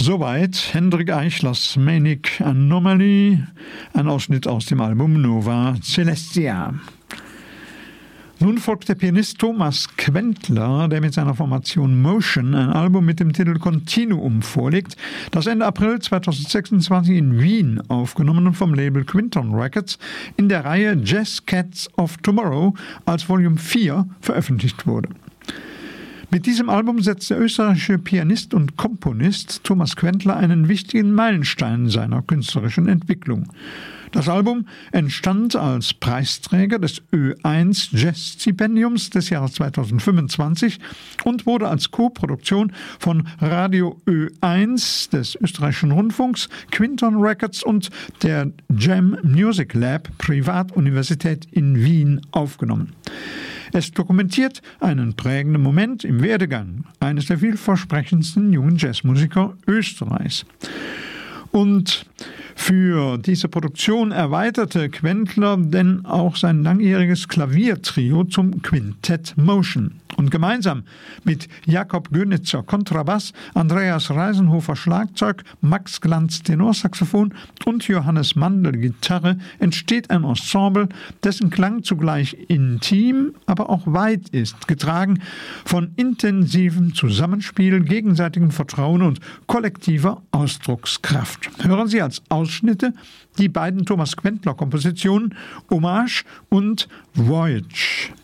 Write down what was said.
Soweit Hendrik Eichlers Manic Anomaly, ein Ausschnitt aus dem Album Nova Celestia. Nun folgt der Pianist Thomas Quentler, der mit seiner Formation Motion ein Album mit dem Titel Continuum vorlegt, das Ende April 2026 in Wien aufgenommen und vom Label Quinton Records in der Reihe Jazz Cats of Tomorrow als Volume 4 veröffentlicht wurde. Mit diesem Album setzt der österreichische Pianist und Komponist Thomas Quentler einen wichtigen Meilenstein seiner künstlerischen Entwicklung. Das Album entstand als Preisträger des Ö1 Jazz Stipendiums des Jahres 2025 und wurde als Co-Produktion von Radio Ö1 des österreichischen Rundfunks, Quinton Records und der Jam Music Lab Privatuniversität in Wien aufgenommen. Es dokumentiert einen prägenden Moment im Werdegang eines der vielversprechendsten jungen Jazzmusiker Österreichs. Und für diese Produktion erweiterte Quentler denn auch sein langjähriges Klaviertrio zum Quintett Motion. Und gemeinsam mit Jakob Gönitzer Kontrabass, Andreas Reisenhofer Schlagzeug, Max Glanz Tenorsaxophon und Johannes Mandl Gitarre entsteht ein Ensemble, dessen Klang zugleich intim, aber auch weit ist, getragen von intensivem Zusammenspiel, gegenseitigem Vertrauen und kollektiver Ausdruckskraft. Hören Sie als Ausschnitte die beiden Thomas Quentler Kompositionen Hommage und Voyage.